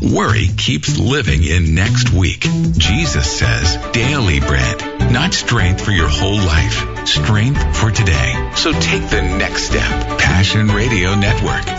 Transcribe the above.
Worry keeps living in next week. Jesus says daily bread, not strength for your whole life, strength for today. So take the next step. Passion Radio Network.